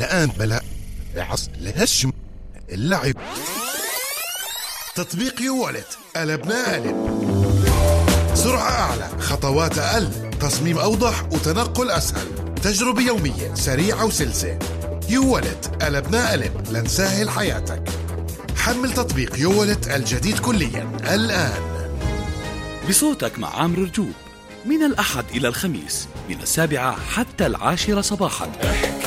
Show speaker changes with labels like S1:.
S1: الآن بلا عص لهشم اللعب. تطبيق يوالت قلبنا قلب. سرعة أعلى، خطوات أقل، تصميم أوضح وتنقل أسهل، تجربة يومية سريعة وسلسة. يوالت قلبنا قلب لنسهل حياتك. حمل تطبيق يوالت الجديد كليا الآن.
S2: بصوتك مع عامر رجوب من الأحد إلى الخميس من 7 حتى 10 صباحا.